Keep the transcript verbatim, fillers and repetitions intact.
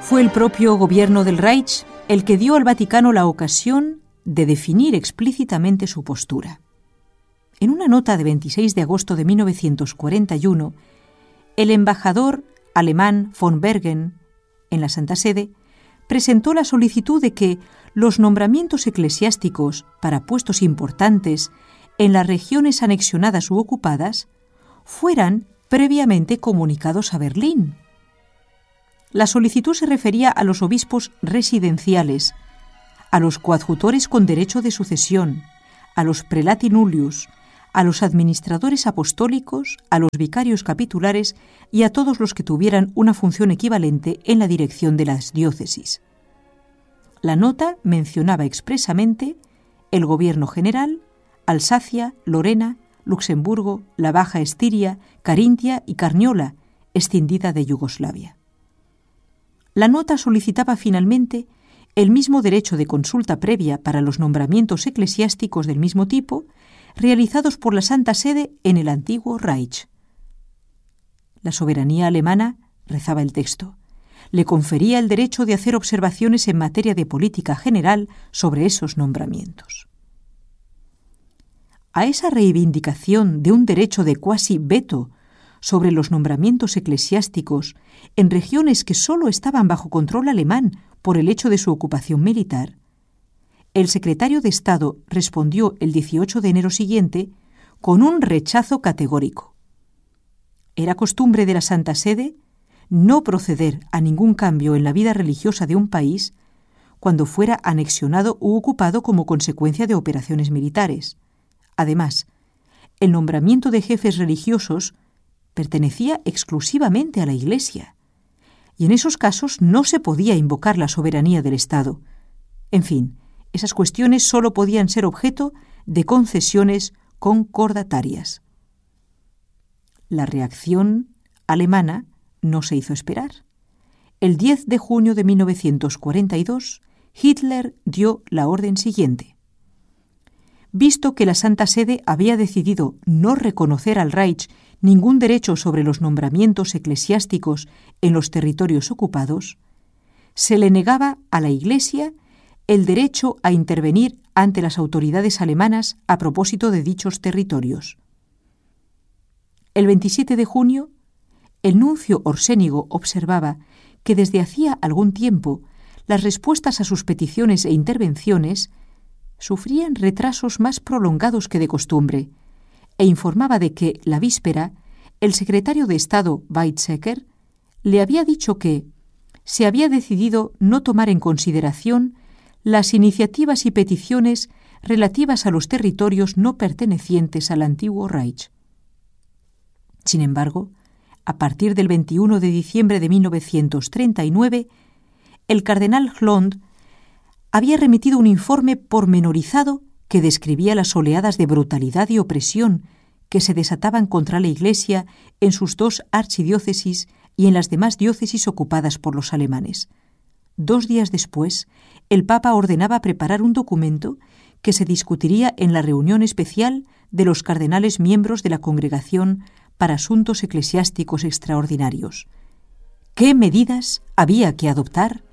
Fue el propio gobierno del Reich el que dio al Vaticano la ocasión de definir explícitamente su postura. En una nota de veintiséis de agosto de mil novecientos cuarenta y uno, el embajador alemán von Bergen, en la Santa Sede, presentó la solicitud de que los nombramientos eclesiásticos para puestos importantes en las regiones anexionadas u ocupadas fueran previamente comunicados a Berlín. La solicitud se refería a los obispos residenciales, a los coadjutores con derecho de sucesión, a los prelati nullius, a los administradores apostólicos, a los vicarios capitulares y a todos los que tuvieran una función equivalente en la dirección de las diócesis. La nota mencionaba expresamente el gobierno general, Alsacia, Lorena, Luxemburgo, la Baja Estiria, Carintia y Carniola, escindida de Yugoslavia. La nota solicitaba finalmente el mismo derecho de consulta previa para los nombramientos eclesiásticos del mismo tipo realizados por la Santa Sede en el antiguo Reich. La soberanía alemana, rezaba el texto, le confería el derecho de hacer observaciones en materia de política general sobre esos nombramientos. A esa reivindicación de un derecho de cuasi veto sobre los nombramientos eclesiásticos en regiones que sólo estaban bajo control alemán por el hecho de su ocupación militar, el secretario de Estado respondió el dieciocho de enero siguiente con un rechazo categórico. Era costumbre de la Santa Sede no proceder a ningún cambio en la vida religiosa de un país cuando fuera anexionado u ocupado como consecuencia de operaciones militares. Además, el nombramiento de jefes religiosos pertenecía exclusivamente a la Iglesia, y en esos casos no se podía invocar la soberanía del Estado. En fin, esas cuestiones solo podían ser objeto de concesiones concordatarias. La reacción alemana no se hizo esperar. El diez de junio de mil novecientos cuarenta y dos, Hitler dio la orden siguiente. Visto que la Santa Sede había decidido no reconocer al Reich ningún derecho sobre los nombramientos eclesiásticos en los territorios ocupados, se le negaba a la Iglesia el derecho a intervenir ante las autoridades alemanas a propósito de dichos territorios. El veintisiete de junio, el nuncio Orsénigo observaba que desde hacía algún tiempo las respuestas a sus peticiones e intervenciones sufrían retrasos más prolongados que de costumbre, e informaba de que, la víspera, el secretario de Estado Weizsäcker le había dicho que se había decidido no tomar en consideración las iniciativas y peticiones relativas a los territorios no pertenecientes al antiguo Reich. Sin embargo, a partir del veintiuno de diciembre de mil novecientos treinta y nueve, el cardenal Hlond había remitido un informe pormenorizado que describía las oleadas de brutalidad y opresión que se desataban contra la Iglesia en sus dos archidiócesis y en las demás diócesis ocupadas por los alemanes. Dos días después, el Papa ordenaba preparar un documento que se discutiría en la reunión especial de los cardenales miembros de la Congregación para Asuntos Eclesiásticos Extraordinarios. ¿Qué medidas había que adoptar?